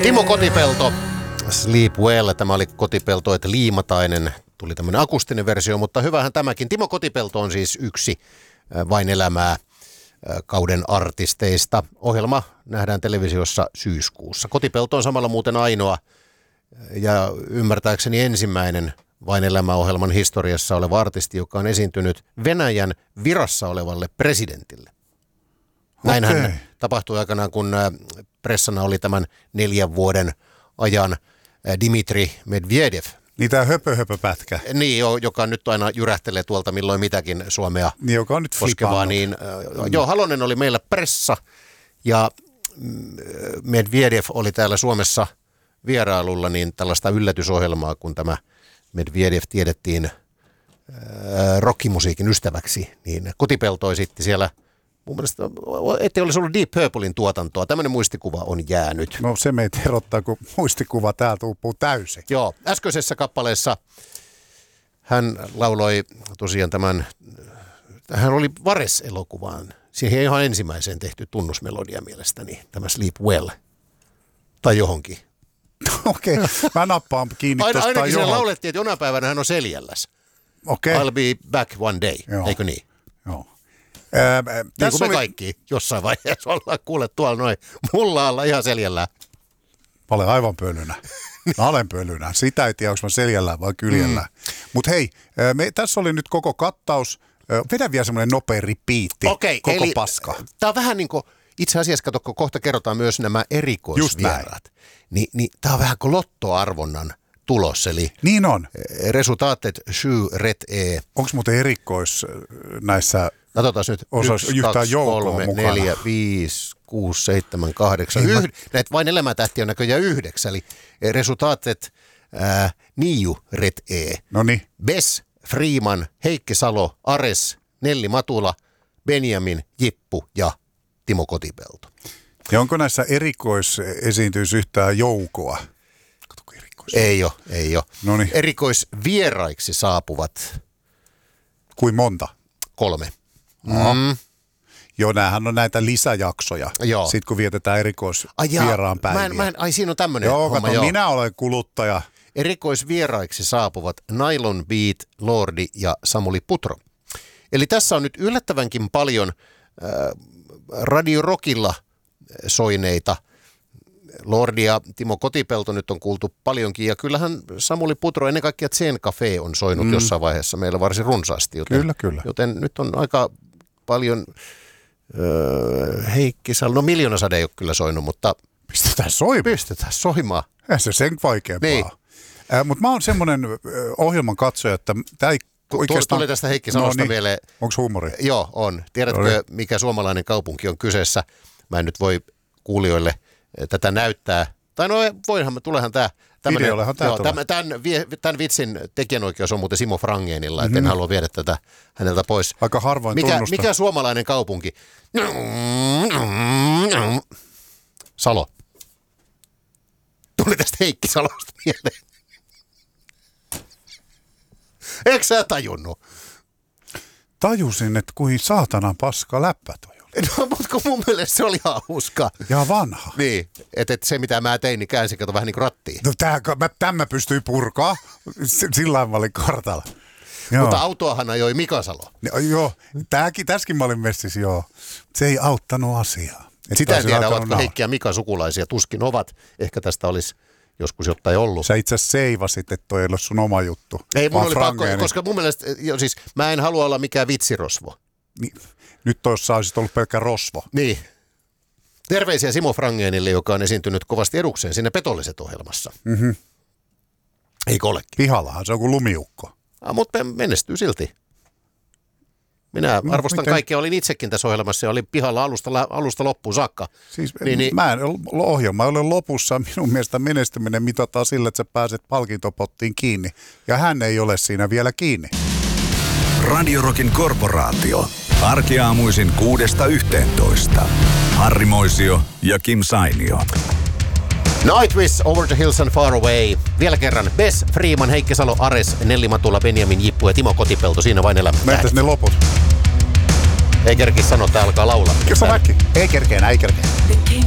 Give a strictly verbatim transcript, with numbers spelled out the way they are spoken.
Timo Kotipelto, Sleep Well. Tämä oli Kotipelto, että Liimatainen. Tuli tämmöinen akustinen versio, mutta hyvähän tämäkin. Timo Kotipelto on siis yksi Vain elämää kauden artisteista. Ohjelma nähdään televisiossa syyskuussa. Kotipelto on samalla muuten ainoa ja ymmärtääkseni ensimmäinen Vain elämää-ohjelman historiassa oleva artisti, joka on esiintynyt Venäjän virassa olevalle presidentille. Näinhän okay. tapahtui aikanaan, kun pressana oli tämän neljän vuoden ajan Dmitri Medvedev. Niin tämä höpö höpö pätkä. Niin, joka nyt aina jyrähtelee tuolta milloin mitäkin Suomea niin, joka on nyt koskevaa. Niin, äh, joo, Halonen oli meillä pressa ja Medvedev oli täällä Suomessa vierailulla, niin tällaista yllätysohjelmaa, kun tämä Medvedev tiedettiin äh, rockimusiikin ystäväksi, niin Kotipelto esitti siellä. Mun mielestä, ettei olisi ollut Deep Purplein tuotantoa. Tämmöinen muistikuva on jäänyt. No se meitä erottaa, kun muistikuva täältä uupuu täysin. Joo, äskeisessä kappaleessa hän lauloi tosiaan tämän, hän oli Vares-elokuvaan. Siihen ihan ensimmäiseen tehty tunnusmelodia mielestäni, tämä Sleep Well. Tai johonkin. Okei, okay. Mä nappaan kiinni Aina, tuosta ainakin johon. siellä laulettiin, että jonain päivänä hän on seljälläs. Okei. Okay. I'll be back one day, joo. Eikö niin? Joo. Ää, niin kuin me oli... kaikki jossain vaiheessa ollaan kuulleet tuolla noin mullaalla ihan seljällään. Mä olen aivan pölynä. Mä olen pölynä. Sitä ei tiedä, onko mä seljällään vai kyljällään. Mm. Mutta hei, me, tässä oli nyt koko kattaus. Vedä vielä semmoinen nopea repeatti. Okei, koko eli paska. Tää on vähän niin kuin, itse asiassa kato, kun kohta kerrotaan myös nämä erikoisvieraat. Ni, niin tää on vähän kuin lottoarvonnan tulos, eli niin on. Resultatet sju rätt är. Onko muuten erikois näissä katsotaan nyt, yksi, kaksi, kolme, neljä, viisi, kuusi, seitsemän, kahdeksan, yhd... näitä Vain elämätähtiä on näköjään yhdeksän, eli resultatet äh, nio rätt är. Noniin. Bess, Freeman, Heikki Salo, Ares, Nelli Matula, Benjamin, Jippu ja Timo Kotipelto. Ja onko näissä erikoisesiintyys yhtään joukoa? Ei ole, ei ole. Noniin. Erikoisvieraiksi saapuvat. Kuin monta? Kolme. Mm. Joo, näähän on näitä lisäjaksoja. Sitten kun vietetään erikoisvieraan päiviä. Mä en, mä en, ai siinä on tämmöinen joo, homma. Kato, joo, minä olen kuluttaja. Erikoisvieraiksi saapuvat Nylon Beat, Lordi ja Samuli Putro. Eli tässä on nyt yllättävänkin paljon äh, Radio Rockilla soineita. Lordi ja Timo Kotipelto nyt on kuultu paljonkin, ja kyllähän Samuli Putro, ennen kaikkea Zen Café on soinut mm. jossain vaiheessa meillä varsin runsaasti. Joten, kyllä, kyllä. Joten nyt on aika paljon öö, Heikki Salo, no Miljoonasade ei ole kyllä soinut, mutta pistetään soimaan. Pistetään soimaan. Eihän se sen vaikeampaa. Niin. Äh, mutta mä oon semmoinen äh, ohjelman katsoja, että tämä ei oikeastaan... Tuli tästä Heikki Salosta no niin. mieleen. Onko huumori? Joo, on. Tiedätkö, no niin. mikä suomalainen kaupunki on kyseessä? Mä en nyt voi kuulijoille tätä näyttää. Tai no voihan, tulehan tämä. Videollehan tämä tulee. Tämän, tämän, tämän vitsin tekijänoikeus on muuten Simo Frangenilla, mm-hmm. että en halua viedä tätä häneltä pois. Aika harvoin mikä, tunnusta. mikä suomalainen kaupunki? Salo. Tuli tästä Heikki Salosta mieleen. Eikö sä tajunnut? Tajusin, että kuin saatanan paska läppä toi. No, mutta kun mun mielestä se oli hauska. Ja vanha. Niin, että et se mitä mä tein, niin käänsi kato vähän niin kuin rattiin. No tää, mä, tämä pystyi purkaa, sillä mä olin kartalla. Joo. Mutta autoahan ajoi Mika Salo. No, joo, tääkin, tässäkin mä olin messissä, joo. Se ei auttanut asiaa. Sitä en tiedä, ovatko Heikki ja Mika sukulaisia, tuskin ovat. Ehkä tästä olisi joskus jotain ollut. Sä itse asiassa seivasit, että toi ei ole sun oma juttu. Ei, mun oli pakko, koska mun mielestä, jo, siis mä en halua olla mikään vitsirosvo. Niin. Nyt tuossa olisit ollut pelkkä rosvo. Niin. Terveisiä Simo Frangenille, joka on esiintynyt kovasti edukseen sinne Petolliset ohjelmassa. Mm-hmm. Eikö olekin? Pihallahan se on kuin lumiukko. Ah, mutta menestyy silti. Minä no, arvostan miten? Kaikkea. Olin itsekin tässä ohjelmassa ja olin pihalla alusta, alusta loppuun saakka. Siis niin, niin, mä en, ohjelma ei ole lopussa. Minun mielestä menestyminen mitataan sillä, että sä pääset palkintopottiin kiinni. Ja hän ei ole siinä vielä kiinni. Radio Rockin korporaatio. Arkiaamuisin kuudesta yhteentoista. Harri Moisio ja Kim Sainio. Nightwish, Over the Hills and Far Away. Vielä kerran Bess, Freeman, Heikki Salo, Ares, Nelli Matula, Benjamin, Jippu ja Timo Kotipelto. Siinä Vain elämä. Mentäis ne loput. Ei kerki sanoa, että alkaa laulaa. Kyllä se väkki. Ei kerkeä, ei kerkeä.